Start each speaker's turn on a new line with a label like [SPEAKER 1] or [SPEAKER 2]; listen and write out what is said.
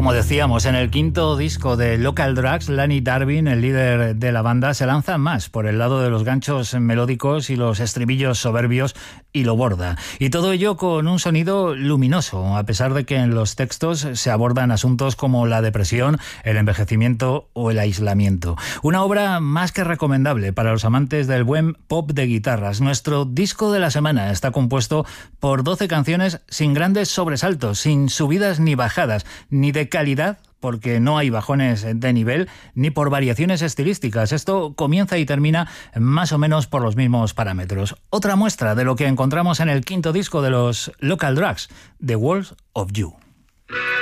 [SPEAKER 1] Como decíamos, en el quinto disco de Local Drugs, Lanny Darwin, el líder de la banda, se lanza más por el lado de los ganchos melódicos y los estribillos soberbios y lo borda. Y todo ello con un sonido luminoso, a pesar de que en los textos se abordan asuntos como la depresión, el envejecimiento o el aislamiento. Una obra más que recomendable para los amantes del buen pop de guitarras. Nuestro disco de la semana está compuesto por 12 canciones sin grandes sobresaltos, sin subidas ni bajadas, ni de calidad, porque no hay bajones de nivel, ni por variaciones estilísticas. Esto comienza y termina más o menos por los mismos parámetros. Otra muestra de lo que encontramos en el quinto disco de los Local Drugs, The Walls of You.